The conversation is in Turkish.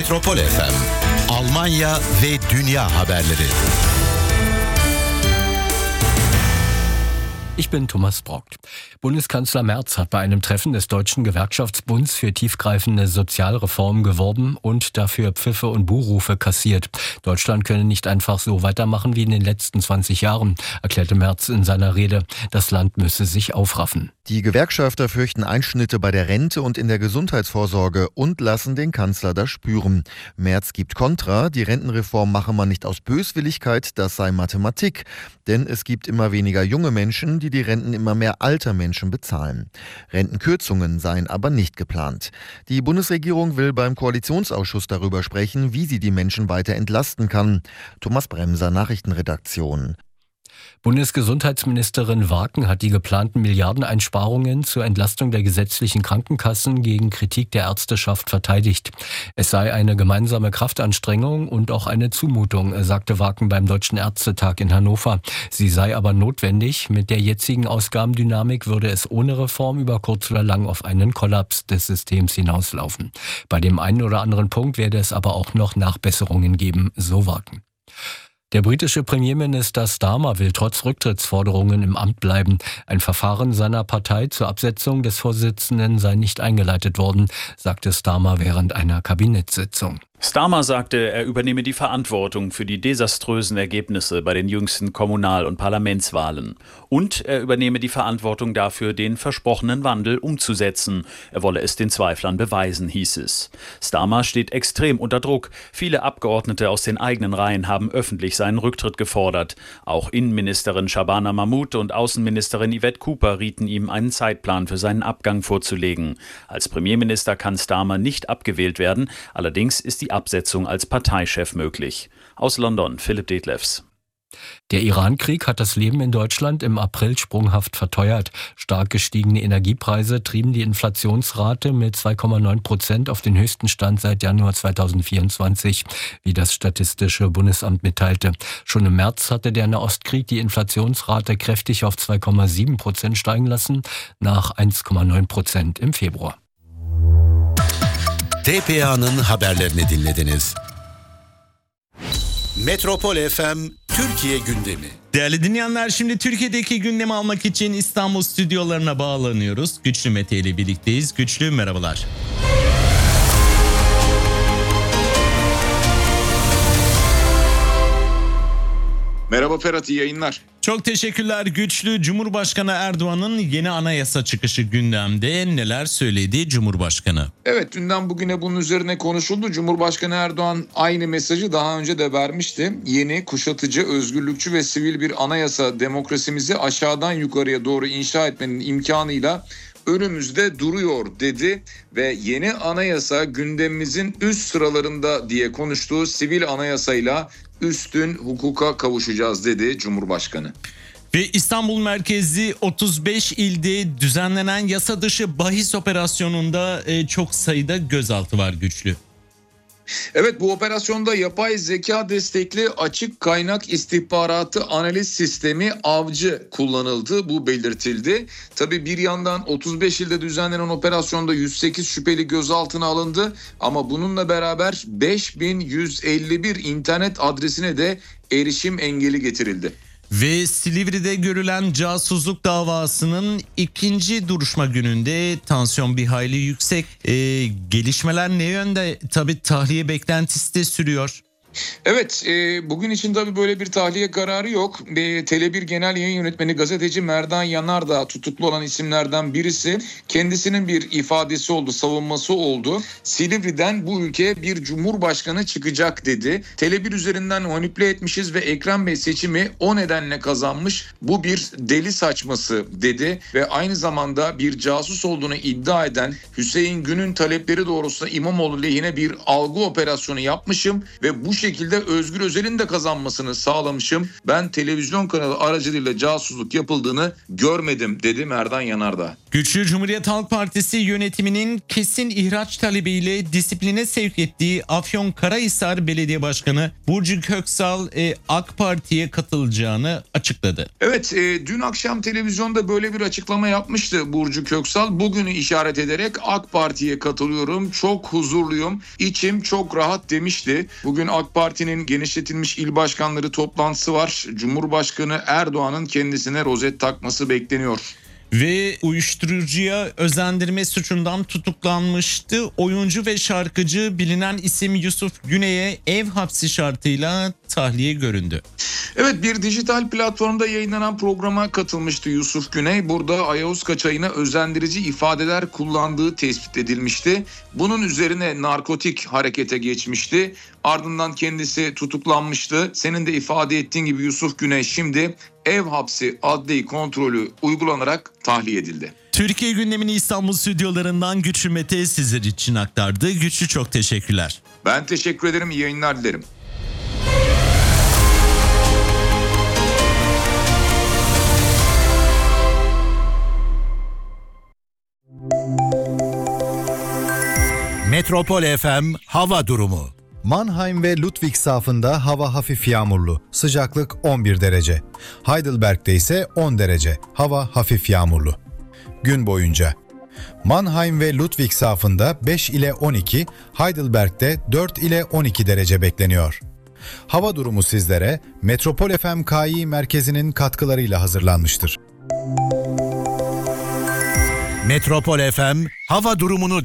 Metropol FM, Almanya ve dünya haberleri. Ich bin Thomas Brockt. Bundeskanzler Merz hat bei einem Treffen des Deutschen Gewerkschaftsbunds für tiefgreifende Sozialreformen geworben und dafür Pfiffe und Buhrufe kassiert. Deutschland könne nicht einfach so weitermachen wie in den letzten 20 Jahren, erklärte Merz in seiner Rede. Das Land müsse sich aufraffen. Die Gewerkschafter fürchten Einschnitte bei der Rente und in der Gesundheitsvorsorge und lassen den Kanzler das spüren. Merz gibt Kontra, die Rentenreform mache man nicht aus Böswilligkeit, das sei Mathematik. Denn es gibt immer weniger junge Menschen, die Renten immer mehr alter Menschen bezahlen. Rentenkürzungen seien aber nicht geplant. Die Bundesregierung will beim Koalitionsausschuss darüber sprechen, wie sie die Menschen weiter entlasten kann. Thomas Bremser, Nachrichtenredaktion. Bundesgesundheitsministerin Waken hat die geplanten Milliardeneinsparungen zur Entlastung der gesetzlichen Krankenkassen gegen Kritik der Ärzteschaft verteidigt. Es sei eine gemeinsame Kraftanstrengung und auch eine Zumutung, sagte Waken beim Deutschen Ärztetag in Hannover. Sie sei aber notwendig. Mit der jetzigen Ausgabendynamik würde es ohne Reform über kurz oder lang auf einen Kollaps des Systems hinauslaufen. Bei dem einen oder anderen Punkt werde es aber auch noch Nachbesserungen geben, so Waken. Der britische Premierminister Starmer will trotz Rücktrittsforderungen im Amt bleiben. Ein Verfahren seiner Partei zur Absetzung des Vorsitzenden sei nicht eingeleitet worden, sagte Starmer während einer Kabinettssitzung. Starmer sagte, er übernehme die Verantwortung für die desaströsen Ergebnisse bei den jüngsten Kommunal- und Parlamentswahlen. Und er übernehme die Verantwortung dafür, den versprochenen Wandel umzusetzen. Er wolle es den Zweiflern beweisen, hieß es. Starmer steht extrem unter Druck. Viele Abgeordnete aus den eigenen Reihen haben öffentlich seinen Rücktritt gefordert. Auch Innenministerin Shabana Mahmood und Außenministerin Yvette Cooper rieten ihm, einen Zeitplan für seinen Abgang vorzulegen. Als Premierminister kann Starmer nicht abgewählt werden. Allerdings ist die Absetzung als Parteichef möglich. Aus London, Philipp Detlefs. Der Iran-Krieg hat das Leben in Deutschland im April sprunghaft verteuert. Stark gestiegene Energiepreise trieben die Inflationsrate mit 2,9% auf den höchsten Stand seit Januar 2024, wie das Statistische Bundesamt mitteilte. Schon im März hatte der Nahostkrieg die Inflationsrate kräftig auf 2,7% steigen lassen, nach 1,9% im Februar. TPA'nın haberlerini dinlediniz. Metropol FM Türkiye gündemi. Değerli dinleyenler, şimdi Türkiye'deki gündemi almak için İstanbul stüdyolarına bağlanıyoruz. Güçlü Mete ile birlikteyiz. Güçlü, merhabalar. Merhaba Ferhat, iyi yayınlar. Çok teşekkürler Güçlü. Cumhurbaşkanı Erdoğan'ın yeni anayasa çıkışı gündemde. Neler söyledi Cumhurbaşkanı? Evet, dünden bugüne bunun üzerine konuşuldu. Cumhurbaşkanı Erdoğan aynı mesajı daha önce de vermişti. Yeni, kuşatıcı, özgürlükçü ve sivil bir anayasa demokrasimizi aşağıdan yukarıya doğru inşa etmenin imkanıyla önümüzde duruyor dedi ve yeni anayasa gündemimizin üst sıralarında diye konuştuğu sivil anayasayla üstün hukuka kavuşacağız dedi Cumhurbaşkanı. Ve İstanbul merkezli 35 ilde düzenlenen yasa dışı bahis operasyonunda çok sayıda gözaltı var Güçlü. Evet, bu operasyonda yapay zeka destekli açık kaynak istihbaratı analiz sistemi Avcı kullanıldı. Bu belirtildi. Tabii bir yandan 35 ilde düzenlenen operasyonda 108 şüpheli gözaltına alındı. Ama bununla beraber 5151 internet adresine de erişim engeli getirildi. Ve Silivri'de görülen casusluk davasının ikinci duruşma gününde tansiyon bir hayli yüksek. Gelişmeler ne yönde? Tabii tahliye beklentisi de sürüyor. Evet, bugün için tabii böyle bir tahliye kararı yok. Tele1 Genel Yayın Yönetmeni gazeteci Merdan Yanardağ tutuklu olan isimlerden birisi. Kendisinin bir ifadesi oldu, savunması oldu. Silivri'den bu ülkeye bir cumhurbaşkanı çıkacak dedi. Tele1 üzerinden manipüle etmişiz ve Ekrem Bey seçimi o nedenle kazanmış. Bu bir deli saçması dedi ve aynı zamanda bir casus olduğunu iddia eden Hüseyin Gün'ün talepleri doğrultusunda İmamoğlu lehine bir algı operasyonu yapmışım ve bu şekilde Özgür Özel'in de kazanmasını sağlamışım. Ben televizyon kanalı aracılığıyla casusluk yapıldığını görmedim dedi Merdan Yanardağ. Güçlü Cumhuriyet Halk Partisi yönetiminin kesin ihraç talebiyle disipline sevk ettiği Afyonkarahisar Belediye Başkanı Burcu Köksal AK Parti'ye katılacağını açıkladı. Evet, dün akşam televizyonda böyle bir açıklama yapmıştı Burcu Köksal. Bugünü işaret ederek AK Parti'ye katılıyorum, çok huzurluyum, içim çok rahat demişti. Bugün AK Parti'nin genişletilmiş il başkanları toplantısı var. Cumhurbaşkanı Erdoğan'ın kendisine rozet takması bekleniyor. Ve uyuşturucuya özendirme suçundan tutuklanmıştı. Oyuncu ve şarkıcı bilinen isim Yusuf Güney'e ev hapsi şartıyla tahliye göründü. Evet, bir dijital platformda yayınlanan programa katılmıştı Yusuf Güney. Burada Ayavuz kaçağına özendirici ifadeler kullandığı tespit edilmişti. Bunun üzerine narkotik harekete geçmişti. Ardından kendisi tutuklanmıştı. Senin de ifade ettiğin gibi Yusuf Güney şimdi ev hapsi adli kontrolü uygulanarak tahliye edildi. Türkiye gündemini İstanbul stüdyolarından Güçlü Mete sizler için aktardı. Güçlü, çok teşekkürler. Ben teşekkür ederim. İyi yayınlar dilerim. Metropol FM hava durumu. Mannheim ve Ludwigshafen'da hava hafif yağmurlu. Sıcaklık 11 derece. Heidelberg'de ise 10 derece. Hava hafif yağmurlu. Gün boyunca Mannheim ve Ludwigshafen'da 5 ile 12, Heidelberg'de 4 ile 12 derece bekleniyor. Hava durumu sizlere Metropol FM KI merkezinin katkılarıyla hazırlanmıştır. Metropol FM hava durumunu